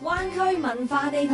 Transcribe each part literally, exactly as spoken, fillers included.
灣區文化地圖。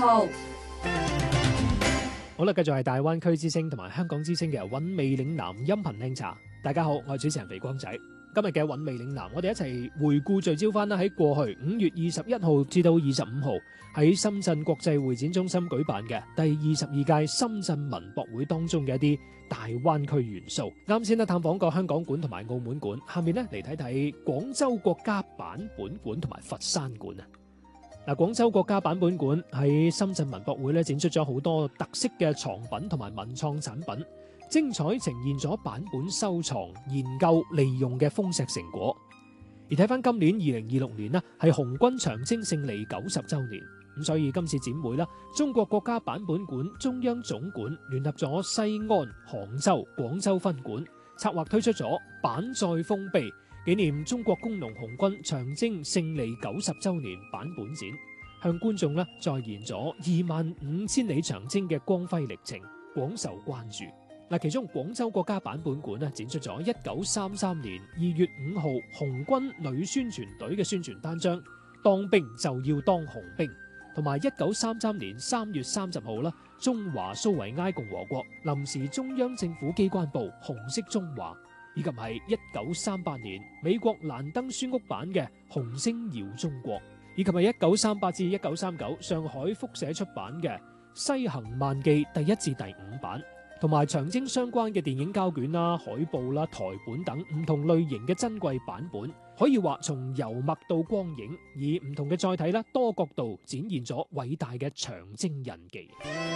好啦，繼續係大灣區之聲同埋香港之聲嘅韻味嶺南音頻聽茶。大家好，我係主持人肥光仔。今日嘅韻味嶺南，我哋一齊回顧聚焦翻啦，喺過去五月二十一號至到二十五號喺深圳國際會展中心舉辦嘅第二十二屆深圳文博會當中嘅一啲大灣區元素。啱先咧探訪過香港館同埋澳門館，下面咧嚟睇睇廣州國家版本館同埋佛山館啊。嗱，廣州國家版本館喺深圳文博會咧展出咗好多特色嘅藏品同埋文創產品，精彩呈現咗版本收藏、研究、利用嘅豐碩成果。而睇翻今年二零二六年啦，係紅軍長征勝利九十週年，咁所以今次展會啦，中國國家版本館中央總館聯合咗西安、杭州、廣州分館，策劃推出咗版載豐碑，紀念中國工農紅軍長征勝利九十週年版本展，向觀眾咧再現咗二萬五千里長征嘅光輝歷程，廣受關注。嗱，其中廣州國家版本館咧展出咗一九三三年二月五號紅軍女宣傳隊嘅宣傳單張，當兵就要當紅兵，同埋一九三三年三月三十號啦，中華蘇維埃共和國臨時中央政府機關報紅色中華，以及係一九三八年美國蘭登書屋版嘅紅星耀中國，以及係一九三八至一九三九上海復社出版嘅西行漫記第一至第五版，同埋長征相關嘅電影膠卷啦、海報啦、台本等唔同類型嘅珍貴版本，可以話從油墨到光影，以唔同嘅載體啦、多角度展現咗偉大嘅長征印記。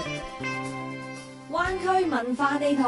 灣區文化地圖。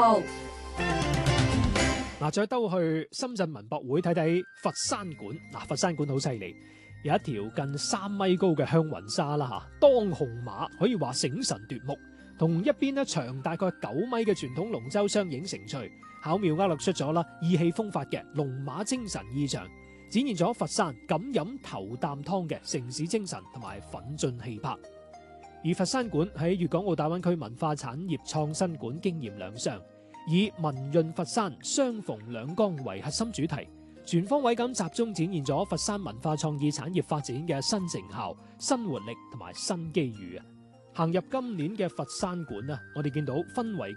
嗱，再兜去深圳文博會睇睇佛山館。嗱，佛山館好犀利，有一條近三米高嘅香雲紗啦吓，當紅馬可以話醒神奪目，同一邊咧長大概九米嘅傳統龍舟相映成趣，巧妙勾勒出咗啦意氣風發嘅龍馬精神意象，展現咗佛山敢飲頭啖湯嘅城市精神同埋奮進氣魄。而佛山館喺粵港澳大灣區文化產業創新館經驗兩相，以文潤佛山相逢兩江為核心主題，全方位咁集中展現咗佛山文化創意產業發展嘅新成效、新活力同埋新機遇啊！行入今年嘅佛山館啊，我哋見到氛圍